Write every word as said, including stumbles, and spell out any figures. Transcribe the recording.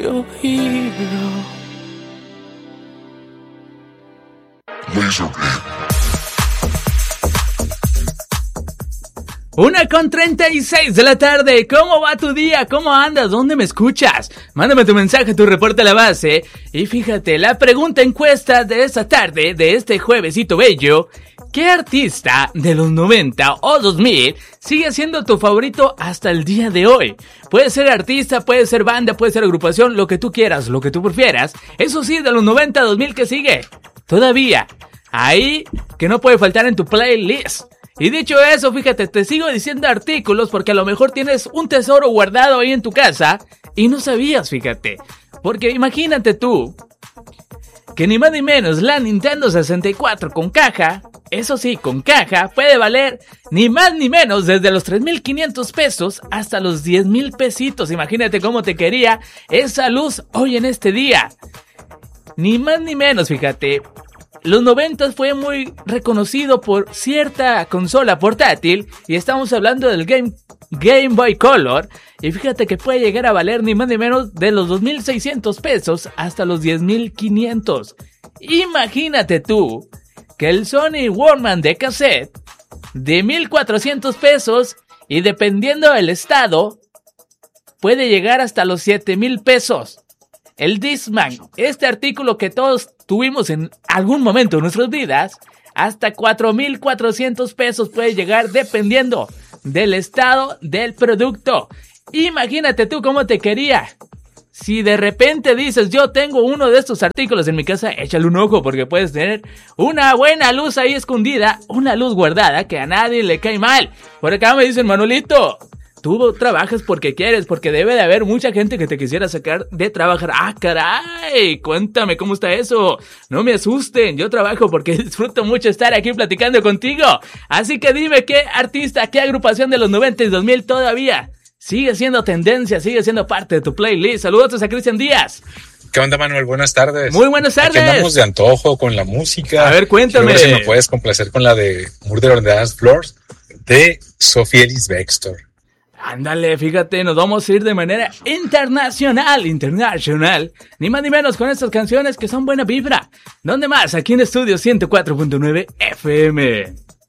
your hero. Una con treinta y seis de la tarde. ¿Cómo va tu día? ¿Cómo andas? ¿Dónde me escuchas? Mándame tu mensaje, tu reporte a la base. Y fíjate, la pregunta encuesta de esta tarde, de este juevesito bello: ¿qué artista de los noventa o dos mil sigue siendo tu favorito hasta el día de hoy? Puede ser artista, puede ser banda, puede ser agrupación, lo que tú quieras, lo que tú prefieras. Eso sí, de los noventa a dos mil, que sigue todavía ahí, que no puede faltar en tu playlist. Y dicho eso, fíjate, te sigo diciendo artículos porque a lo mejor tienes un tesoro guardado ahí en tu casa y no sabías, fíjate. Porque imagínate tú que ni más ni menos la Nintendo sesenta y cuatro con caja, eso sí, con caja, puede valer ni más ni menos desde los tres mil quinientos pesos hasta los diez mil pesitos. Imagínate cómo te quería esa luz hoy en este día. Ni más ni menos, fíjate. Los noventa fue muy reconocido por cierta consola portátil y estamos hablando del Game, Game Boy Color, y fíjate que puede llegar a valer ni más ni menos de los dos mil seiscientos pesos hasta los diez mil quinientos. Imagínate tú que el Sony Walkman de cassette de mil cuatrocientos pesos y dependiendo del estado puede llegar hasta los siete mil pesos. El Discman, este artículo que todos tuvimos en algún momento de nuestras vidas, hasta cuatro mil cuatrocientos pesos puede llegar dependiendo del estado del producto. Imagínate tú cómo te quería. Si de repente dices, yo tengo uno de estos artículos en mi casa, échale un ojo porque puedes tener una buena luz ahí escondida, una luz guardada que a nadie le cae mal. Por acá me dicen, Manolito, tú trabajas porque quieres, porque debe de haber mucha gente que te quisiera sacar de trabajar. ¡Ah, caray! Cuéntame cómo está eso. No me asusten, yo trabajo porque disfruto mucho estar aquí platicando contigo. Así que dime qué artista, qué agrupación de los noventa y dos mil todavía sigue siendo tendencia, sigue siendo parte de tu playlist. Saludos a Cristian Díaz. ¿Qué onda, Manuel? Buenas tardes. Muy buenas tardes. Aquí andamos de antojo con la música. A ver, cuéntame. Quiero ver si me puedes complacer con la de Murder on the Dance Floor de Sofía Ellis Bextor. Ándale, fíjate, nos vamos a ir de manera internacional, internacional, ni más ni menos con estas canciones que son buena vibra. ¿Dónde más? Aquí en Estudio ciento cuatro punto nueve F M.